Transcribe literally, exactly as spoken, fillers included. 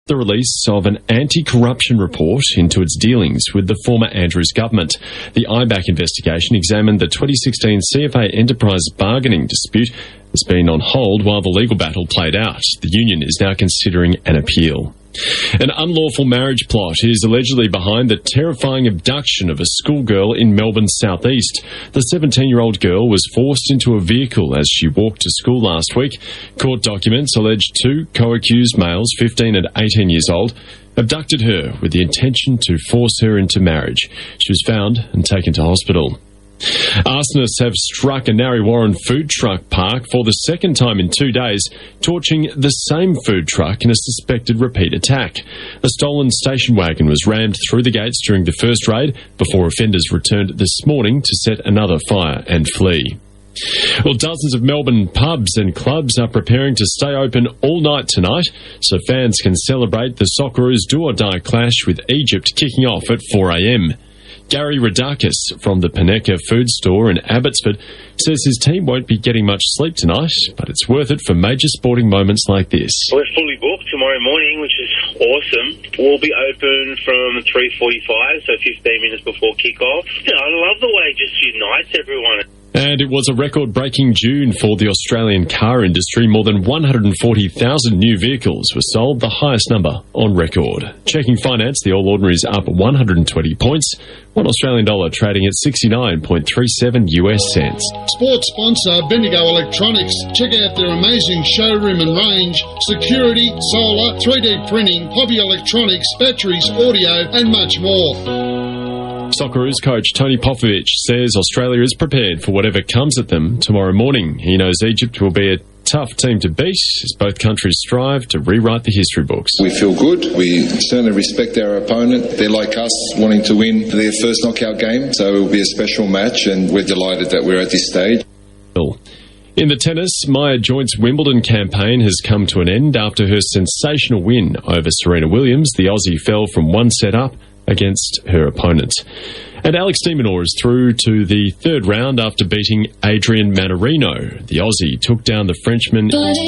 the release of an anti-corruption report into its dealings with the former Andrews government. The I B A C investigation examined the twenty sixteen C F A enterprise bargaining dispute that's been on hold while the legal battle played out. The union is now considering an appeal. An unlawful marriage plot is allegedly behind the terrifying abduction of a schoolgirl in Melbourne's southeast. The seventeen-year-old girl was forced into a vehicle as she walked to school last week. Court documents allege two co-accused males, fifteen and eighteen years old, abducted her with the intention to force her into marriage. She was found and taken to hospital. Arsonists have struck a Narre Warren food truck park for the second time in two days, torching the same food truck in a suspected repeat attack. A stolen station wagon was rammed through the gates during the first raid before offenders returned this morning to set another fire and flee. Well, dozens of Melbourne pubs and clubs are preparing to stay open all night tonight so fans can celebrate the Socceroos do-or-die clash with Egypt kicking off at four a.m. Gary Radakis from the Paneka food store in Abbotsford says his team won't be getting much sleep tonight, but it's worth it for major sporting moments like this. We're fully booked tomorrow morning, which is awesome. We'll be open from three forty-five, so fifteen minutes before kick-off. You know, I love the way it just unites everyone. And it was a record-breaking June for the Australian car industry. More than one hundred forty thousand new vehicles were sold, the highest number on record. Checking finance, the All Ordinaries up one hundred twenty points. One Australian dollar trading at sixty-nine point three seven U S cents. Sports sponsor Bendigo Electronics. Check out their amazing showroom and range. Security, solar, three D printing, hobby electronics, batteries, audio and much more. Socceroos coach Tony Popovic says Australia is prepared for whatever comes at them tomorrow morning. He knows Egypt will be a tough team to beat as both countries strive to rewrite the history books. We feel good. We certainly respect our opponent. They're like us, wanting to win their first knockout game, so it will be a special match and we're delighted that we're at this stage. In the tennis, Maya Joint's Wimbledon campaign has come to an end after her sensational win over Serena Williams. The Aussie fell from one set up against her opponent. And Alex de Minaur is through to the third round after beating Adrian Mannarino. The Aussie took down the Frenchman